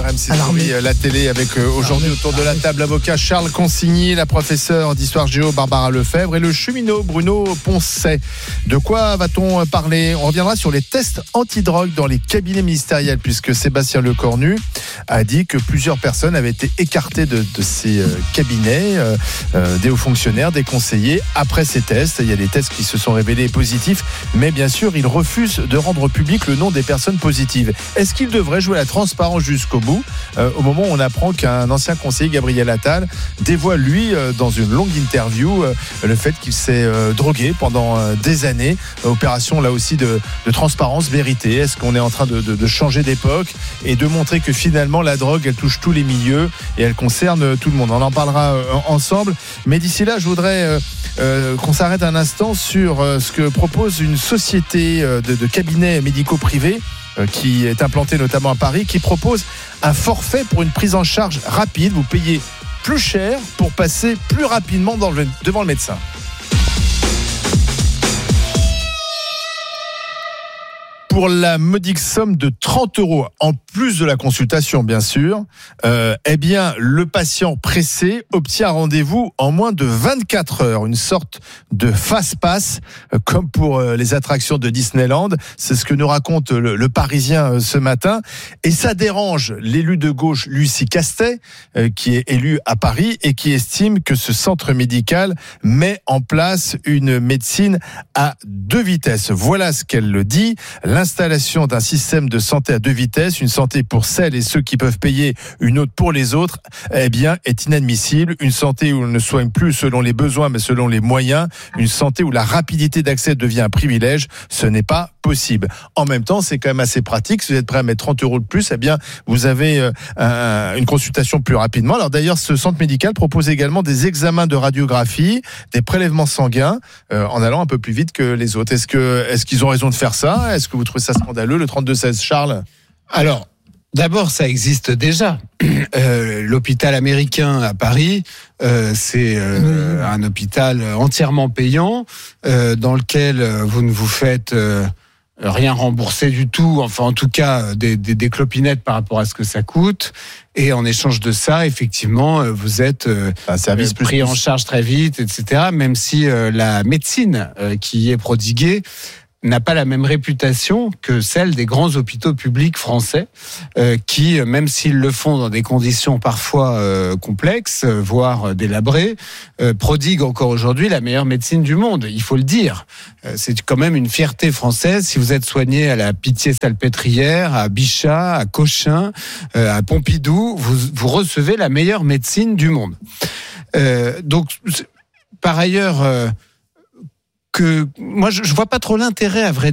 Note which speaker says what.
Speaker 1: RMC Story, la télé, avec aujourd'hui autour de la table l'avocat Charles Consigny, la professeure d'histoire géo Barbara Lefebvre et le cheminot Bruno Poncet. De quoi va-t-on parler ? On reviendra sur les tests antidrogue dans les cabinets ministériels, puisque Sébastien Lecornu a dit que plusieurs personnes avaient été écartées de ces cabinets, des hauts fonctionnaires, des conseillers, après ces tests. Il y a des tests qui se sont révélés positifs, mais bien sûr, il refuse de rendre public le nom des personnes positives. Est-ce qu'il devrait jouer la transparence jusqu'au bout, au moment où on apprend qu'un ancien conseiller, Gabriel Attal, dévoile, lui, dans une longue interview, le fait qu'il s'est drogué pendant des années. Opération, là aussi, de transparence, vérité. Est-ce qu'on est en train de changer d'époque et de montrer que finalement, la drogue, elle touche tous les milieux et elle concerne tout le monde ? On en parlera ensemble. Mais d'ici là, je voudrais qu'on s'arrête un instant sur ce que propose une société de cabinets médicaux privés qui est implantée notamment à Paris, qui propose un forfait pour une prise en charge rapide. Vous payez plus cher pour passer plus rapidement devant le médecin. Pour la modique somme de 30 €, en plus de la consultation, bien sûr, eh bien, le patient pressé obtient un rendez-vous en moins de 24 heures. Une sorte de fast-pass, comme pour les attractions de Disneyland. C'est ce que nous raconte le Parisien ce matin. Et ça dérange l'élu de gauche, Lucie Castet, qui est élu à Paris et qui estime que ce centre médical met en place une médecine à 2 vitesses. Voilà ce qu'elle dit. L'installation d'un système de santé à 2 vitesses, une santé pour celles et ceux qui peuvent payer, une autre pour les autres, eh bien, est inadmissible. Une santé où on ne soigne plus selon les besoins, mais selon les moyens. Une santé où la rapidité d'accès devient un privilège. Ce n'est pas possible. En même temps, c'est quand même assez pratique. Si vous êtes prêt à mettre 30 € de plus, eh bien, vous avez une consultation plus rapidement. Alors d'ailleurs, ce centre médical propose également des examens de radiographie, des prélèvements sanguins, en allant un peu plus vite que les autres. Est-ce qu'ils ont raison de faire ça ? Est-ce que vous trouvez ça scandaleux, le 32-16, Charles ?
Speaker 2: Alors, d'abord, ça existe déjà. L'hôpital américain à Paris, c'est un hôpital entièrement payant, dans lequel vous ne vous faites rien rembourser du tout, enfin en tout cas des clopinettes par rapport à ce que ça coûte. Et en échange de ça, effectivement, vous êtes pris en charge très vite, etc. Même si la médecine qui y est prodiguée n'a pas la même réputation que celle des grands hôpitaux publics français, qui, même s'ils le font dans des conditions parfois complexes, voire délabrées, prodiguent encore aujourd'hui la meilleure médecine du monde. Il faut le dire. C'est quand même une fierté française. Si vous êtes soigné à la Pitié-Salpêtrière, à Bichat, à Cochin, à Pompidou, vous recevez la meilleure médecine du monde. Donc, par ailleurs, que moi je vois pas trop l'intérêt, à vrai